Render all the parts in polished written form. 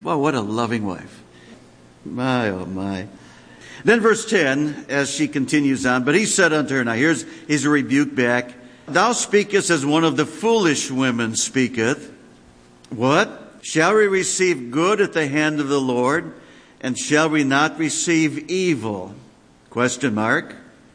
Well, what a loving wife. My, oh my. Then verse 10, as she continues on, but he said unto her, now here's a rebuke back. Thou speakest as one of the foolish women speaketh. What? Shall we receive good at the hand of the Lord? And shall we not receive evil? Question mark.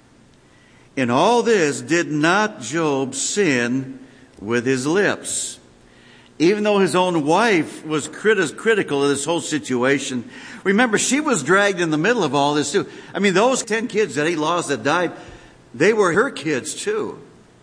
In all this did not Job sin with his lips? Even though his own wife was critical of this whole situation. Remember, she was dragged in the middle of all this too. I mean, those 10 kids that he lost that died, they were her kids too.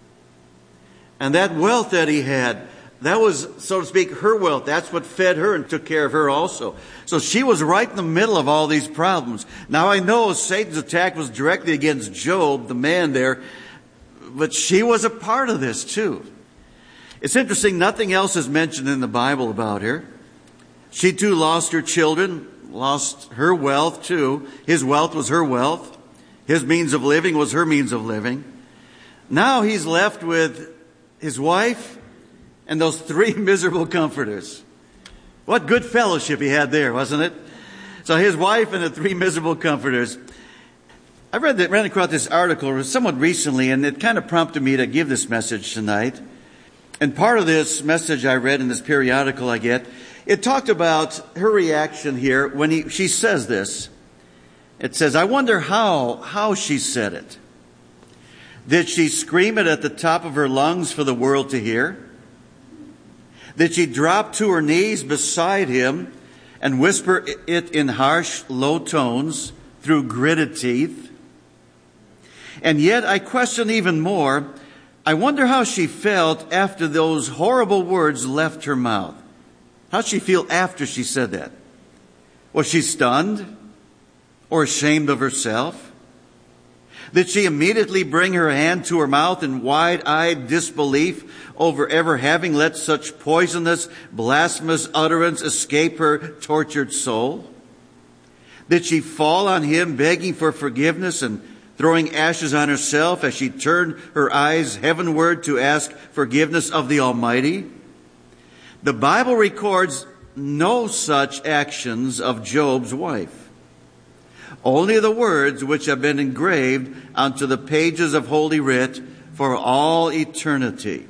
And that wealth that he had, that was, so to speak, her wealth. That's what fed her and took care of her also. So she was right in the middle of all these problems. Now I know Satan's attack was directly against Job, the man there, but she was a part of this too. It's interesting, nothing else is mentioned in the Bible about her. She too lost her children, lost her wealth too. His wealth was her wealth. His means of living was her means of living. Now he's left with his wife and those 3 miserable comforters. What good fellowship he had there, wasn't it? So his wife and the 3 miserable comforters. I ran across this article somewhat recently, and it kind of prompted me to give this message tonight. And part of this message I read in this periodical I get, it talked about her reaction here when she says this. It says, I wonder how she said it. Did she scream it at the top of her lungs for the world to hear? Did she drop to her knees beside him and whisper it in harsh, low tones through gritted teeth? And yet I question even more, I wonder how she felt after those horrible words left her mouth. How'd she feel after she said that? Was she stunned or ashamed of herself? Did she immediately bring her hand to her mouth in wide-eyed disbelief over ever having let such poisonous, blasphemous utterance escape her tortured soul? Did she fall on him begging for forgiveness and throwing ashes on herself as she turned her eyes heavenward to ask forgiveness of the Almighty? The Bible records no such actions of Job's wife. Only the words which have been engraved onto the pages of Holy Writ for all eternity.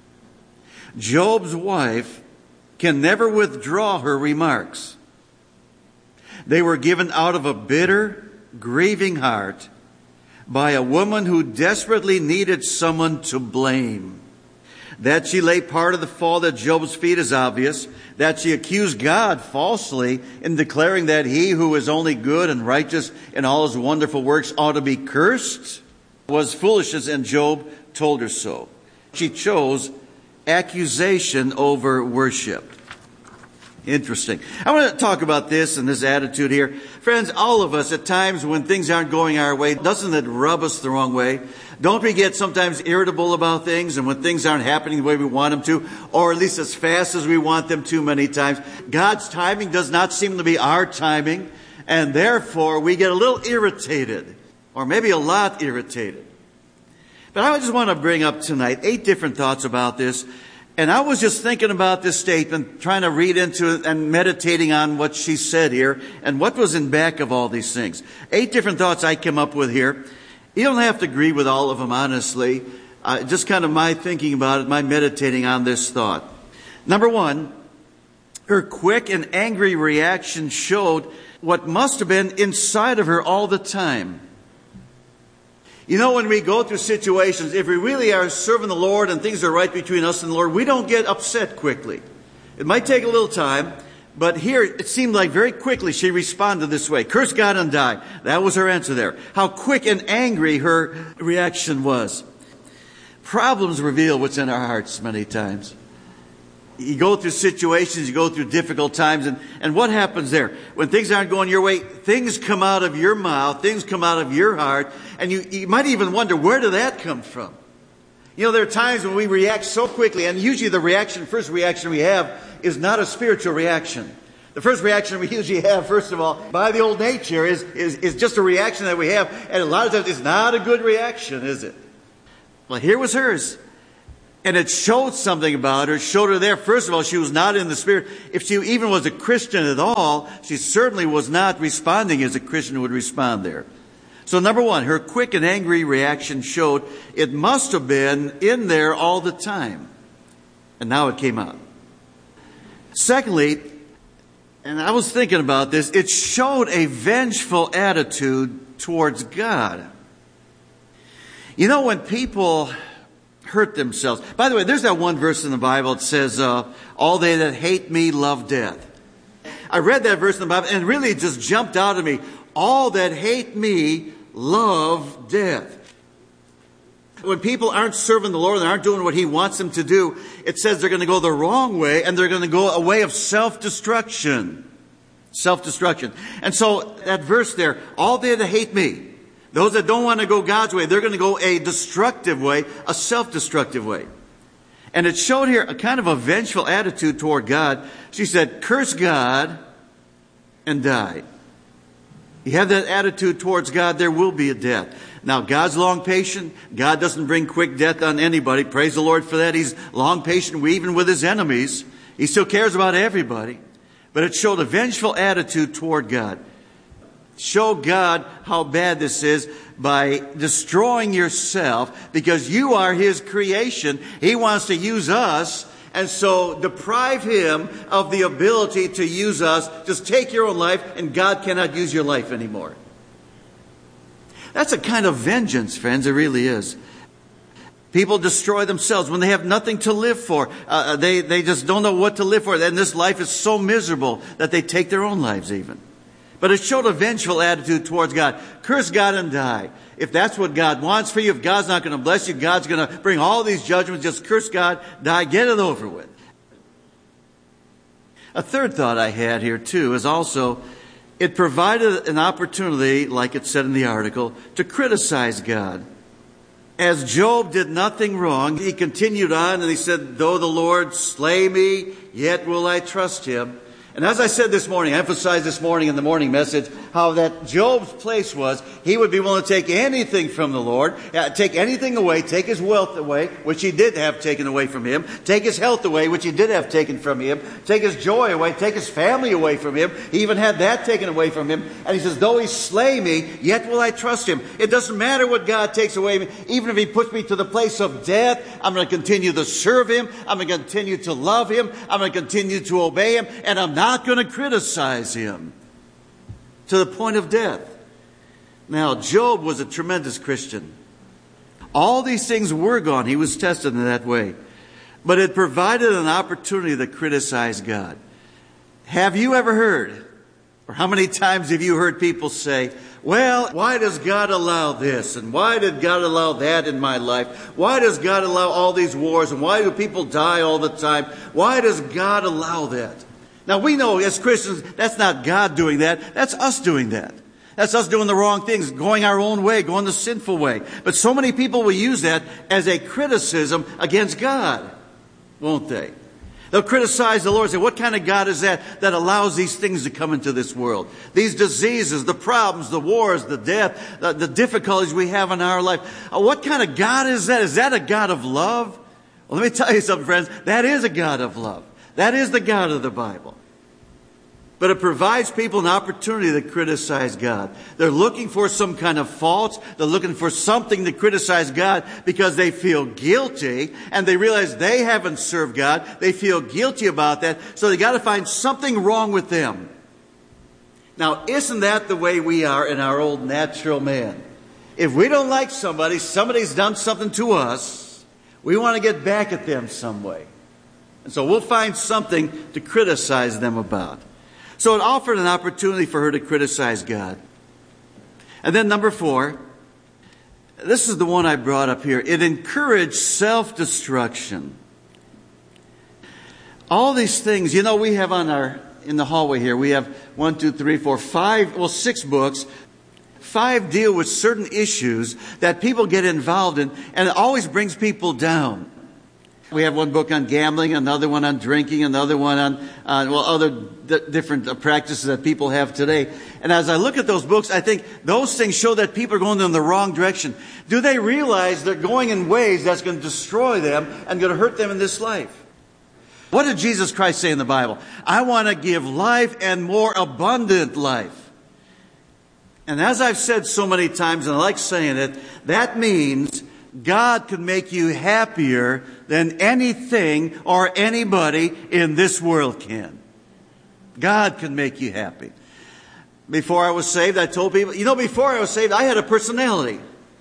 Job's wife can never withdraw her remarks. They were given out of a bitter, grieving heart by a woman who desperately needed someone to blame. That she laid part of the fault at Job's feet is obvious. That she accused God falsely in declaring that he who is only good and righteous in all his wonderful works ought to be cursed was foolishness, and Job told her so. She chose accusation over worship. Interesting. I want to talk about this and this attitude here. Friends, all of us at times when things aren't going our way, doesn't it rub us the wrong way? Don't we get sometimes irritable about things and when things aren't happening the way we want them to, or at least as fast as we want them to many times? God's timing does not seem to be our timing, and therefore we get a little irritated, or maybe a lot irritated. But I just want to bring up tonight 8 different thoughts about this. And I was just thinking about this statement, trying to read into it and meditating on what she said here and what was in back of all these things. 8 different thoughts I came up with here. You don't have to agree with all of them, honestly. Just kind of my thinking about it, my meditating on this thought. Number 1, her quick and angry reaction showed what must have been inside of her all the time. You know, when we go through situations, if we really are serving the Lord and things are right between us and the Lord, we don't get upset quickly. It might take a little time, but here it seemed like very quickly she responded this way. Curse God and die. That was her answer there. How quick and angry her reaction was. Problems reveal what's in our hearts many times. You go through situations, you go through difficult times, and what happens there? When things aren't going your way, things come out of your mouth, things come out of your heart, and you might even wonder, where did that come from? You know, there are times when we react so quickly, and usually the first reaction we have is not a spiritual reaction. The first reaction we usually have, first of all, by the old nature, is just a reaction that we have, and a lot of times it's not a good reaction, is it? Well, here was hers. And it showed something about her. It showed her there, first of all, she was not in the Spirit. If she even was a Christian at all, she certainly was not responding as a Christian would respond there. So number one, her quick and angry reaction showed it must have been in there all the time. And now it came out. Secondly, and I was thinking about this, it showed a vengeful attitude towards God. You know, when people hurt themselves. By the way, there's that one verse in the Bible that says, all they that hate me love death. I read that verse in the Bible and it really just jumped out at me. All that hate me love death. When people aren't serving the Lord and aren't doing what He wants them to do, it says they're going to go the wrong way and they're going to go a way of self-destruction. Self-destruction. And so that verse there, all they that hate me, those that don't want to go God's way, they're going to go a destructive way, a self-destructive way. And it showed here a kind of a vengeful attitude toward God. She said, curse God and die. You have that attitude towards God, there will be a death. Now, God's long patient. God doesn't bring quick death on anybody. Praise the Lord for that. He's long patient even with His enemies. He still cares about everybody. But it showed a vengeful attitude toward God. Show God how bad this is by destroying yourself because you are His creation. He wants to use us. And so deprive Him of the ability to use us. Just take your own life and God cannot use your life anymore. That's a kind of vengeance, friends. It really is. People destroy themselves when they have nothing to live for. They just don't know what to live for. And this life is so miserable that they take their own lives even. But it showed a vengeful attitude towards God. Curse God and die. If that's what God wants for you, if God's not going to bless you, God's going to bring all these judgments, just curse God, die, get it over with. A third thought I had here too is also, it provided an opportunity, like it said in the article, to criticize God. As Job did nothing wrong, he continued on and he said, though the Lord slay me, yet will I trust Him. And as I said this morning, I emphasized this morning in the morning message, how that Job's place was, he would be willing to take anything from the Lord, take anything away, take his wealth away, which he did have taken away from him, take his health away, which he did have taken from him, take his joy away, take his family away from him. He even had that taken away from him. And he says, though He slay me, yet will I trust Him. It doesn't matter what God takes away from me. Even if He puts me to the place of death, I'm going to continue to serve Him. I'm going to continue to love Him. I'm going to continue to obey Him. And I'm not going to criticize Him to the point of death. Now, Job was a tremendous Christian. All these things were gone. He was tested in that way. But it provided an opportunity to criticize God. Have you ever heard, or how many times have you heard people say, well, why does God allow this? And why did God allow that in my life? Why does God allow all these wars? And why do people die all the time? Why does God allow that? Now, we know as Christians, that's not God doing that. That's us doing that. That's us doing the wrong things, going our own way, going the sinful way. But so many people will use that as a criticism against God, won't they? They'll criticize the Lord and say, what kind of God is that allows these things to come into this world? These diseases, the problems, the wars, the death, the difficulties we have in our life. What kind of God is that? Is that a God of love? Well, let me tell you something, friends. That is a God of love. That is the God of the Bible. But it provides people an opportunity to criticize God. They're looking for some kind of fault. They're looking for something to criticize God because they feel guilty and they realize they haven't served God. They feel guilty about that. So they got to find something wrong with them. Now, isn't that the way we are in our old natural man? If we don't like somebody, somebody's done something to us, we want to get back at them some way. And so we'll find something to criticize them about. So it offered an opportunity for her to criticize God. And then number 4, this is the one I brought up here. It encouraged self-destruction. All these things, you know, we have in the hallway here, we have 6 books. 5 deal with certain issues that people get involved in, and it always brings people down. We have one book on gambling, another one on drinking, another one on other different practices that people have today. And as I look at those books, I think those things show that people are going in the wrong direction. Do they realize they're going in ways that's going to destroy them and going to hurt them in this life? What did Jesus Christ say in the Bible? I want to give life and more abundant life. And as I've said so many times, and I like saying it, that means God can make you happier than anything or anybody in this world can. God can make you happy. Before I was saved, I told people, before I was saved, I had a personality.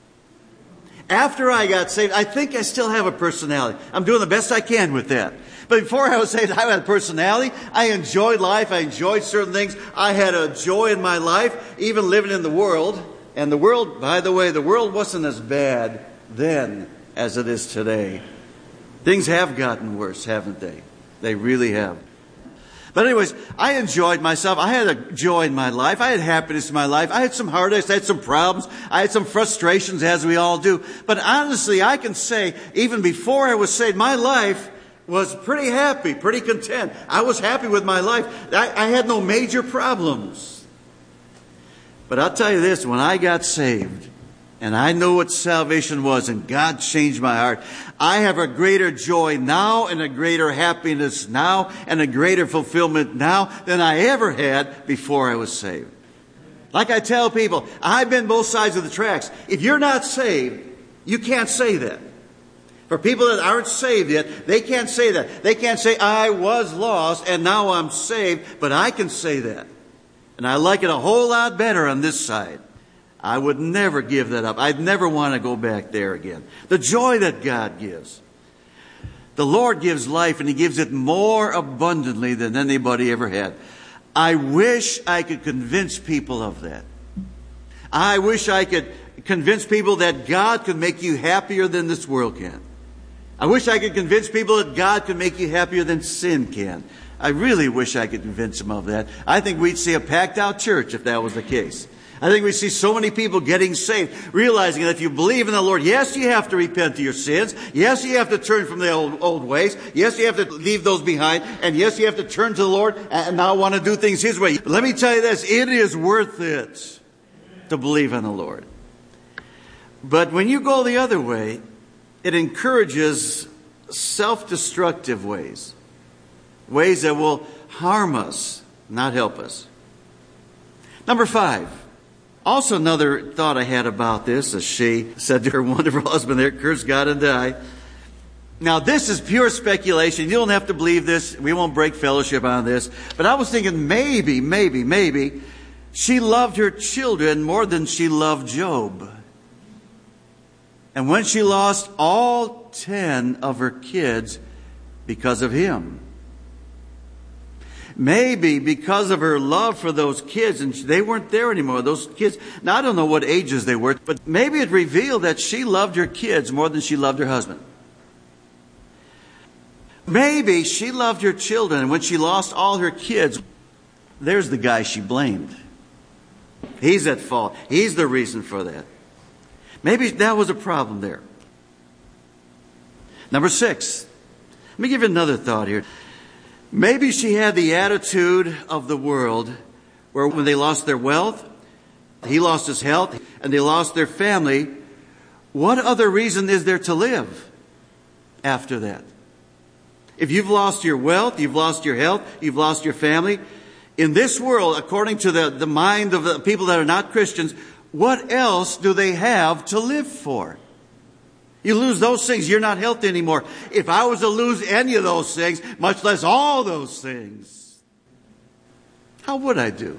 After I got saved, I think I still have a personality. I'm doing the best I can with that. But before I was saved, I had a personality. I enjoyed life. I enjoyed certain things. I had a joy in my life, even living in the world. And the world, by the way, the world wasn't as bad then as it is today. Things have gotten worse, haven't they? They really have. But anyways, I enjoyed myself. I had a joy in my life. I had happiness in my life. I had some heartaches. I had some problems. I had some frustrations, as we all do. But honestly, I can say, even before I was saved, my life was pretty happy, pretty content. I was happy with my life. I had no major problems. But I'll tell you this, when I got saved, and I know what salvation was, and God changed my heart, I have a greater joy now, and a greater happiness now, and a greater fulfillment now than I ever had before I was saved. Like I tell people, I've been both sides of the tracks. If you're not saved, you can't say that. For people that aren't saved yet, they can't say that. They can't say, I was lost and now I'm saved, but I can say that. And I like it a whole lot better on this side. I would never give that up. I'd never want to go back there again. The joy that God gives. The Lord gives life, and He gives it more abundantly than anybody ever had. I wish I could convince people of that. I wish I could convince people that God can make you happier than this world can. I wish I could convince people that God can make you happier than sin can. I really wish I could convince them of that. I think we'd see a packed out church if that was the case. I think we see so many people getting saved, realizing that if you believe in the Lord, yes, you have to repent of your sins. Yes, you have to turn from the old ways. Yes, you have to leave those behind. And yes, you have to turn to the Lord and now want to do things His way. But let me tell you this, it is worth it to believe in the Lord. But when you go the other way, it encourages self-destructive ways. Ways that will harm us, not help us. Number 5. Also another thought I had about this, as she said to her wonderful husband there, curse God and die. Now this is pure speculation. You don't have to believe this. We won't break fellowship on this. But I was thinking maybe she loved her children more than she loved Job. And when she lost all 10 of her kids because of him. Maybe because of her love for those kids, and they weren't there anymore. Those kids, now I don't know what ages they were, but maybe it revealed that she loved her kids more than she loved her husband. Maybe she loved her children, and when she lost all her kids, there's the guy she blamed. He's at fault. He's the reason for that. Maybe that was a problem there. Number 6. Let me give you another thought here. Maybe she had the attitude of the world where when they lost their wealth, he lost his health, and they lost their family, what other reason is there to live after that? If you've lost your wealth, you've lost your health, you've lost your family, in this world, according to the mind of the people that are not Christians, what else do they have to live for? You lose those things, you're not healthy anymore. If I was to lose any of those things, much less all those things, how would I do?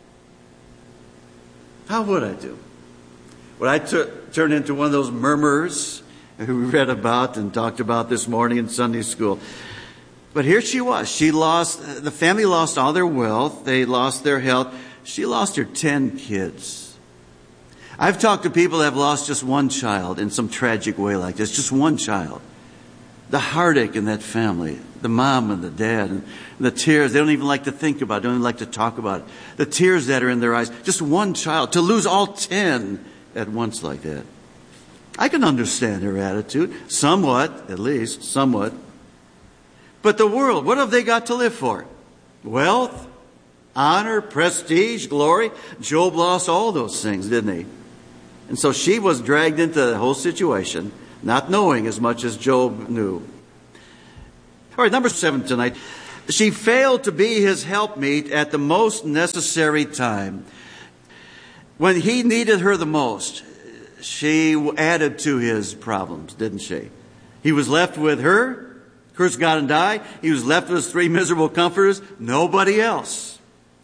How would I do? Would I turn into one of those murmurers who we read about and talked about this morning in Sunday school? But here she was. The family lost all their wealth. They lost their health. She lost her 10 kids. I've talked to people that have lost just one child in some tragic way like this. Just one child. The heartache in that family. The mom and the dad. And the tears. They don't even like to think about it. They don't even like to talk about it. The tears that are in their eyes. Just one child. To lose all 10 at once like that. I can understand her attitude. Somewhat, at least, somewhat. But the world, what have they got to live for? Wealth, honor, prestige, glory. Job lost all those things, didn't he? And so she was dragged into the whole situation, not knowing as much as Job knew. All right, number 7 tonight. She failed to be his helpmeet at the most necessary time. When he needed her the most, she added to his problems, didn't she? He was left with her, curse God and die. He was left with his 3 miserable comforters, nobody else.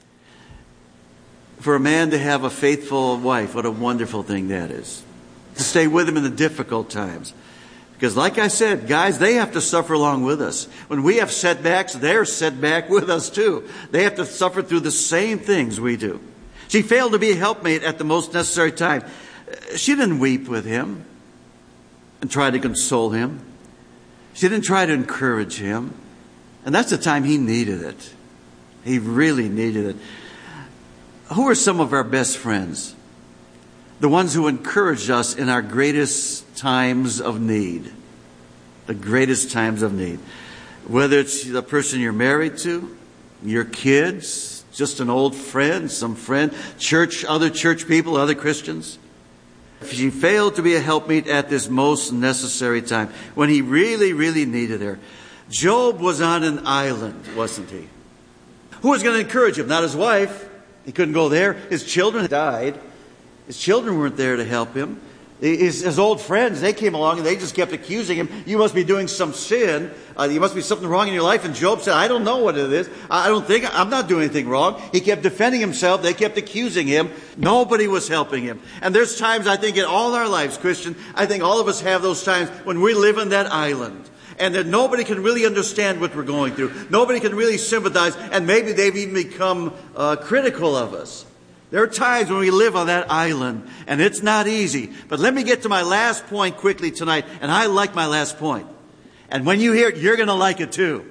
For a man to have a faithful wife, what a wonderful thing that is. To stay with him in the difficult times. Because like I said, guys, they have to suffer along with us. When we have setbacks, they're set back with us too. They have to suffer through the same things we do. She failed to be a helpmate at the most necessary time. She didn't weep with him and try to console him. She didn't try to encourage him. And that's the time he needed it. He really needed it. Who are some of our best friends? The ones who encourage us in our greatest times of need. The greatest times of need. Whether it's the person you're married to, your kids, just an old friend, some friend, church, other church people, other Christians. She failed to be a helpmeet at this most necessary time, when he really, really needed her. Job was on an island, wasn't he? Who was going to encourage him? Not his wife. He couldn't go there. His children died. His children weren't there to help him. His old friends, they came along and they just kept accusing him. You must be doing some sin. You must be something wrong in your life. And Job said, I don't know what it is. I'm not doing anything wrong. He kept defending himself. They kept accusing him. Nobody was helping him. And there's times, I think, in all our lives, Christian, I think all of us have those times when we live on that island. And that nobody can really understand what we're going through. Nobody can really sympathize. And maybe they've even become critical of us. There are times when we live on that island, and it's not easy. But let me get to my last point quickly tonight, and I like my last point. And when you hear it, you're going to like it too.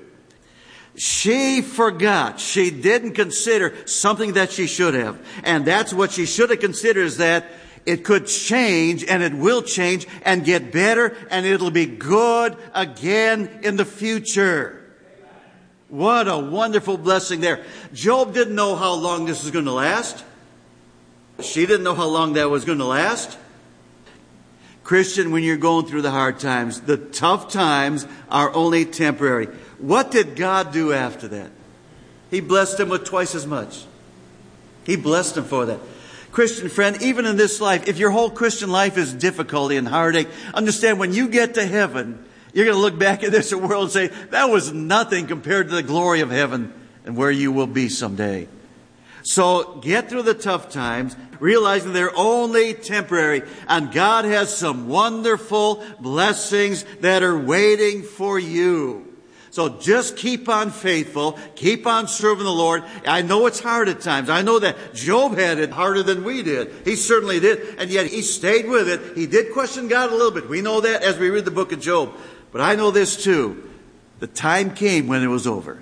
She forgot. She didn't consider something that she should have. And that's what she should have considered, is that it could change, and it will change, and get better, and it'll be good again in the future. What a wonderful blessing there. Job didn't know how long this was going to last. She didn't know how long that was going to last. Christian, when you're going through the hard times, the tough times are only temporary. What did God do after that? He blessed him with twice as much. He blessed him for that. Christian friend, even in this life, if your whole Christian life is difficulty and heartache, understand when you get to heaven, you're going to look back at this world and say, that was nothing compared to the glory of heaven and where you will be someday. So get through the tough times, realizing they're only temporary. And God has some wonderful blessings that are waiting for you. So just keep on faithful. Keep on serving the Lord. I know it's hard at times. I know that Job had it harder than we did. He certainly did. And yet he stayed with it. He did question God a little bit. We know that as we read the book of Job. But I know this too. The time came when it was over.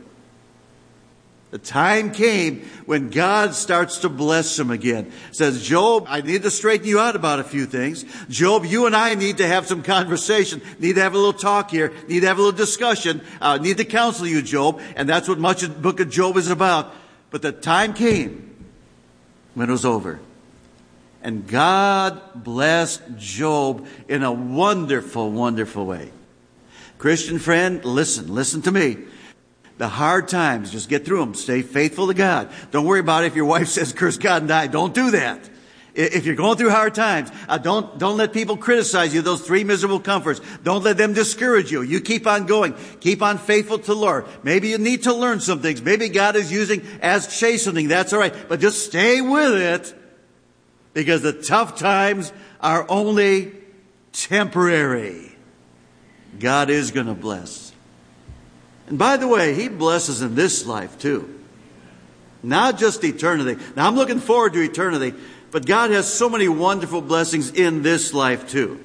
The time came when God starts to bless him again. Says, Job, I need to straighten you out about a few things. Job, you and I need to have some conversation. Need to have a little talk here. Need to have a little discussion. Need to counsel you, Job. And that's what much of the book of Job is about. But the time came when it was over. And God blessed Job in a wonderful, wonderful way. Christian friend, listen to me. The hard times, just get through them. Stay faithful to God. Don't worry about it if your wife says, curse God and die. Don't do that. If you're going through hard times, don't let people criticize you, those 3 miserable comforts. Don't let them discourage you. You keep on going. Keep on faithful to the Lord. Maybe you need to learn some things. Maybe God is using as chastening. That's all right. But just stay with it, because the tough times are only temporary. God is going to bless. And by the way, he blesses in this life too. Not just eternity. Now I'm looking forward to eternity, but God has so many wonderful blessings in this life too.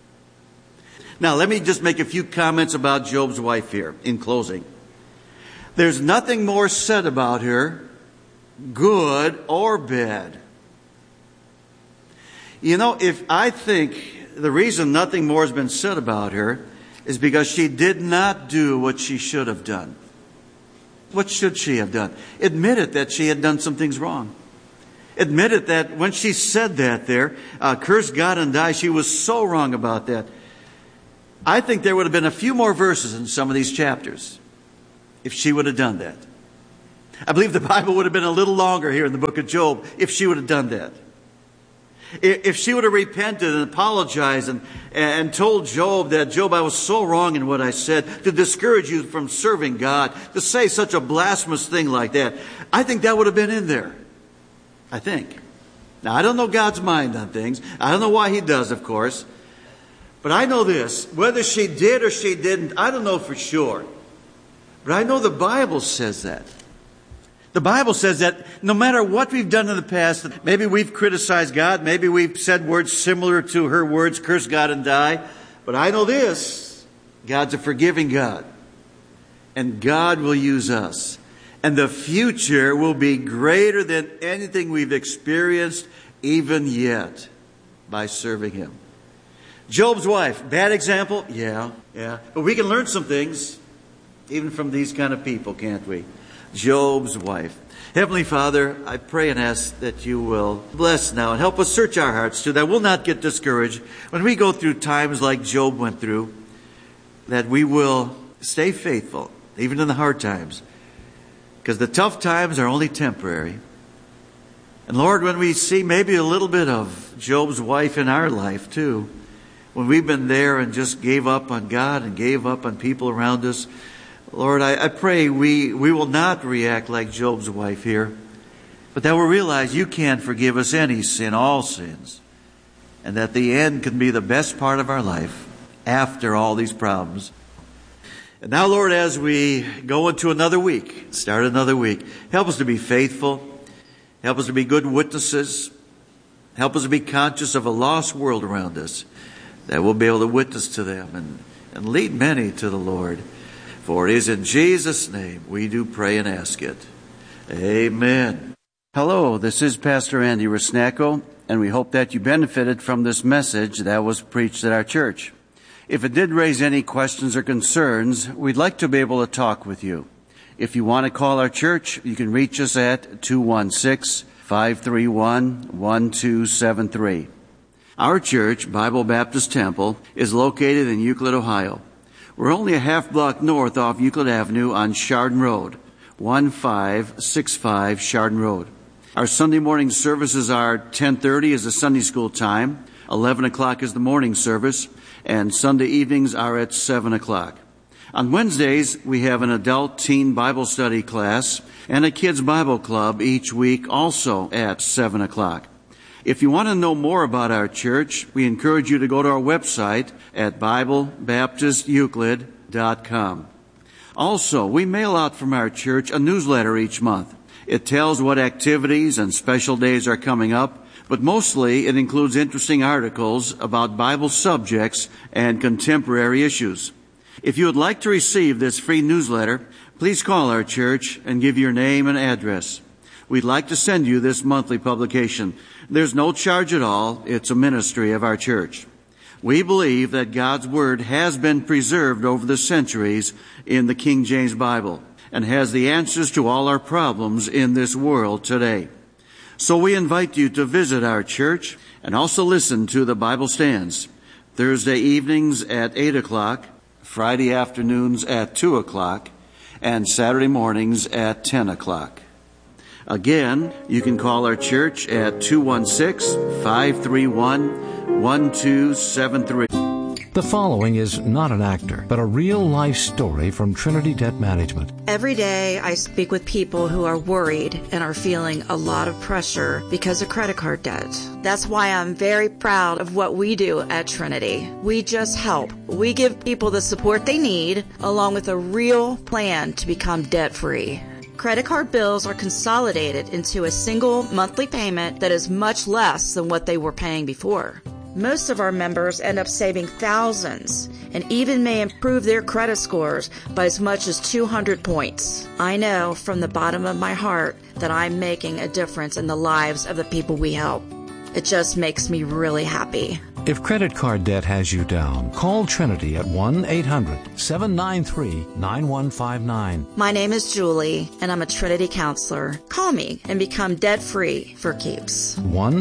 Now let me just make a few comments about Job's wife here in closing. There's nothing more said about her, good or bad. You know, if I think the reason nothing more has been said about her is because she did not do what she should have done. What should she have done? Admitted that she had done some things wrong. Admitted that when she said that there, curse God and die, she was so wrong about that. I think there would have been a few more verses in some of these chapters if she would have done that. I believe the Bible would have been a little longer here in the book of Job if she would have done that. If she would have repented and apologized and told Job that, Job, I was so wrong in what I said, to discourage you from serving God, to say such a blasphemous thing like that, I think that would have been in there. I think. Now, I don't know God's mind on things. I don't know why He does, of course. But I know this. Whether she did or she didn't, I don't know for sure. But I know the Bible says that. The Bible says that no matter what we've done in the past, maybe we've criticized God, maybe we've said words similar to her words, curse God and die. But I know this. God's a forgiving God. And God will use us. And the future will be greater than anything we've experienced even yet by serving Him. Job's wife, bad example? Yeah. But we can learn some things even from these kind of people, can't we? Job's wife. Heavenly Father, I pray and ask that you will bless now and help us search our hearts too, that we'll not get discouraged when we go through times like Job went through, that we will stay faithful, even in the hard times, because the tough times are only temporary. And Lord, when we see maybe a little bit of Job's wife in our life too, when we've been there and just gave up on God and gave up on people around us, Lord, I pray we will not react like Job's wife here, but that we'll realize you can't forgive us any sin, all sins, and that the end can be the best part of our life after all these problems. And now, Lord, as we go into another week, start another week, help us to be faithful, help us to be good witnesses, help us to be conscious of a lost world around us, that we'll be able to witness to them and lead many to the Lord. For it is in Jesus' name we do pray and ask it. Amen. Hello, this is Pastor Andy Rusnacko, and we hope that you benefited from this message that was preached at our church. If it did raise any questions or concerns, we'd like to be able to talk with you. If you want to call our church, you can reach us at 216-531-1273. Our church, Bible Baptist Temple, is located in Euclid, Ohio. We're only a half block north off Euclid Avenue on Chardon Road, 1565 Chardon Road. Our Sunday morning services are 10:30 is the Sunday school time, 11 o'clock is the morning service, and Sunday evenings are at 7 o'clock. On Wednesdays, we have an adult teen Bible study class and a kids Bible club each week, also at 7 o'clock. If you want to know more about our church, we encourage you to go to our website at BibleBaptistEuclid.com. Also, we mail out from our church a newsletter each month. It tells what activities and special days are coming up, but mostly it includes interesting articles about Bible subjects and contemporary issues. If you would like to receive this free newsletter, please call our church and give your name and address. We'd like to send you this monthly publication. There's no charge at all. It's a ministry of our church. We believe that God's Word has been preserved over the centuries in the King James Bible and has the answers to all our problems in this world today. So we invite you to visit our church and also listen to the Bible Stands, Thursday evenings at 8 o'clock, Friday afternoons at 2 o'clock, and Saturday mornings at 10 o'clock. Again, you can call our church at 216-531-1273. The following is not an actor, but a real-life story from Trinity Debt Management. Every day I speak with people who are worried and are feeling a lot of pressure because of credit card debt. That's why I'm very proud of what we do at Trinity. We just help. We give people the support they need, along with a real plan to become debt-free. Credit card bills are consolidated into a single monthly payment that is much less than what they were paying before. Most of our members end up saving thousands and even may improve their credit scores by as much as 200 points. I know from the bottom of my heart that I'm making a difference in the lives of the people we help. It just makes me really happy. If credit card debt has you down, call Trinity at 1-800-793-9159. My name is Julie, and I'm a Trinity counselor. Call me and become debt-free for keeps.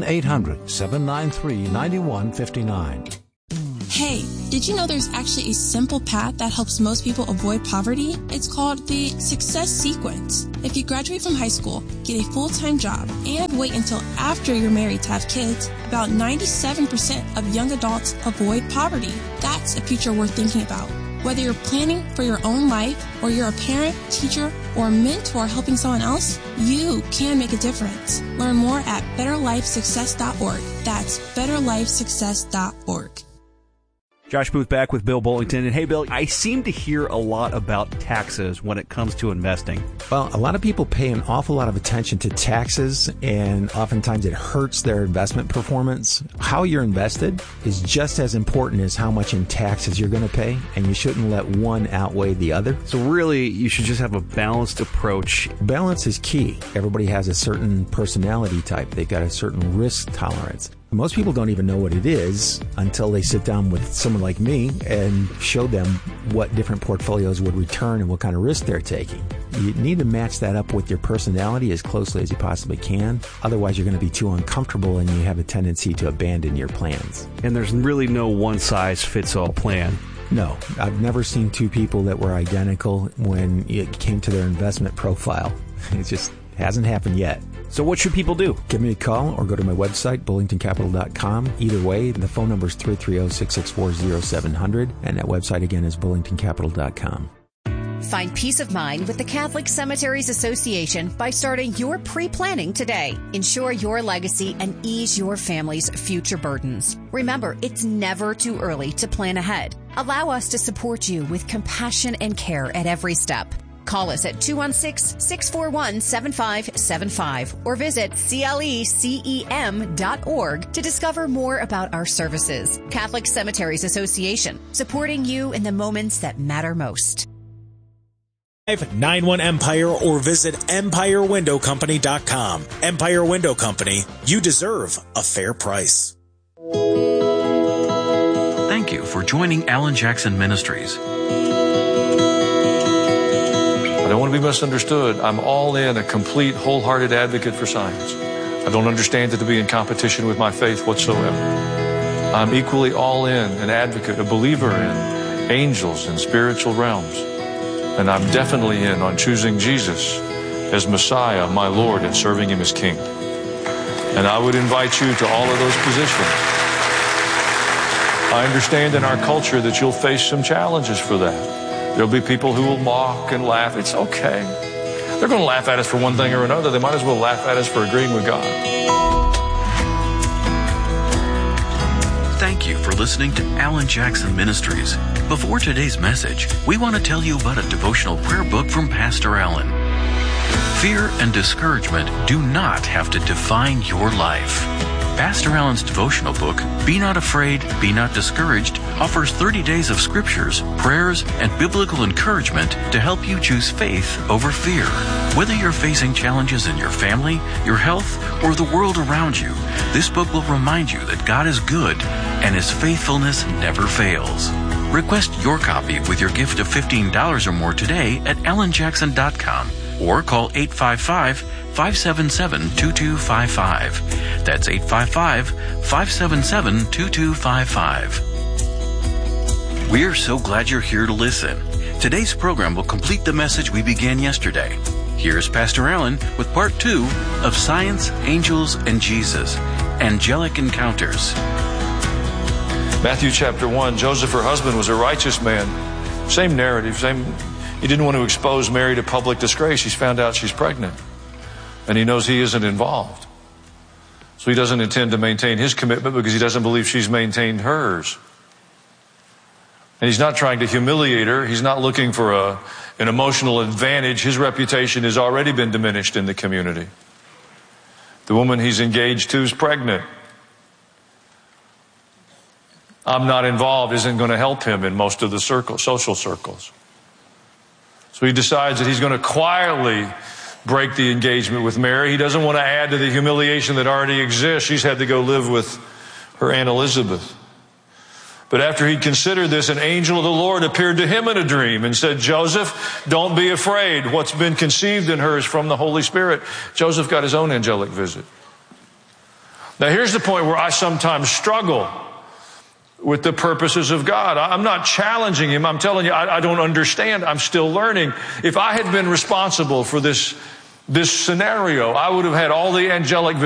1-800-793-9159. Hey, did you know there's actually a simple path that helps most people avoid poverty? It's called the Success Sequence. If you graduate from high school, get a full-time job, and wait until after you're married to have kids, about 97% of young adults avoid poverty. That's a future worth thinking about. Whether you're planning for your own life, or you're a parent, teacher, or mentor helping someone else, you can make a difference. Learn more at betterlifesuccess.org. That's betterlifesuccess.org. Josh Booth back with Bill Bullington. And hey, Bill, I seem to hear a lot about taxes when it comes to investing. Well, a lot of people pay an awful lot of attention to taxes, and oftentimes it hurts their investment performance. How you're invested is just as important as how much in taxes you're going to pay, and you shouldn't let one outweigh the other. So really, you should just have a balanced approach. Balance is key. Everybody has a certain personality type. They've got a certain risk tolerance. Most people don't even know what it is until they sit down with someone like me and show them what different portfolios would return and what kind of risk they're taking. You need to match that up with your personality as closely as you possibly can. Otherwise, you're going to be too uncomfortable and you have a tendency to abandon your plans. And there's really no one-size-fits-all plan. No, I've never seen two people that were identical when it came to their investment profile. It just hasn't happened yet. So what should people do? Give me a call or go to my website, bullingtoncapital.com. Either way, the phone number is 330-664-0700, and that website again is bullingtoncapital.com. Find peace of mind with the Catholic Cemeteries Association by starting your pre-planning today. Ensure your legacy and ease your family's future burdens. Remember, it's never too early to plan ahead. Allow us to support you with compassion and care at every step. Call us at 216-641-7575 or visit clecem.org to discover more about our services. Catholic Cemeteries Association, supporting you in the moments that matter most. 91 Empire or visit EmpireWindowCompany.com. Empire Window Company, you deserve a fair price. Thank you for joining Alan Jackson Ministries. I don't want to be misunderstood. I'm all in, a complete, wholehearted advocate for science. I don't understand it to be in competition with my faith whatsoever. I'm equally all in, an advocate, a believer in angels and spiritual realms. And I'm definitely in on choosing Jesus as Messiah, my Lord, and serving Him as King. And I would invite you to all of those positions. I understand in our culture that you'll face some challenges for that. There'll be people who will mock and laugh. It's okay. They're going to laugh at us for one thing or another. They might as well laugh at us for agreeing with God. Thank you for listening to Alan Jackson Ministries. Before today's message, we want to tell you about a devotional prayer book from Pastor Alan. Fear and discouragement do not have to define your life. Pastor Alan's devotional book, Be Not Afraid, Be Not Discouraged, offers 30 days of scriptures, prayers, and biblical encouragement to help you choose faith over fear. Whether you're facing challenges in your family, your health, or the world around you, this book will remind you that God is good and His faithfulness never fails. Request your copy with your gift of $15 or more today at alanjackson.com or call 855-577-2255. That's 855-577-2255. We're so glad you're here to listen. Today's program will complete the message we began yesterday. Here's Pastor Alan with part 2 of Science, Angels, and Jesus, Angelic Encounters. Matthew chapter 1, Joseph, her husband, was a righteous man. Same narrative, he didn't want to expose Mary to public disgrace. He's found out she's pregnant. And he knows he isn't involved. So he doesn't intend to maintain his commitment because he doesn't believe she's maintained hers. And he's not trying to humiliate her. He's not looking for an emotional advantage. His reputation has already been diminished in the community. The woman he's engaged to is pregnant. I'm not involved isn't going to help him in most of the social circles. So he decides that he's going to quietly break the engagement with Mary. He doesn't want to add to the humiliation that already exists. She's had to go live with her Aunt Elizabeth. But after he'd considered this, an angel of the Lord appeared to him in a dream and said, Joseph, don't be afraid. What's been conceived in her is from the Holy Spirit. Joseph got his own angelic visit. Now here's the point where I sometimes struggle with the purposes of God. I'm not challenging him. I'm telling you, I don't understand. I'm still learning. If I had been responsible for this scenario, I would have had all the angelic